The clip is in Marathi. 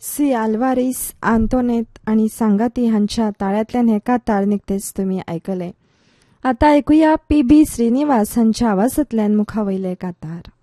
सी आल्वारीस, आंतोनेत आणि सांगाती हांच्या ताळ्यातल्यान हे कातार निकतेच तुमी आयकले. आता ऐकुया पी.बी. श्रीनिवास हांच्या आवाजांतल्यान मुखावयले कातार.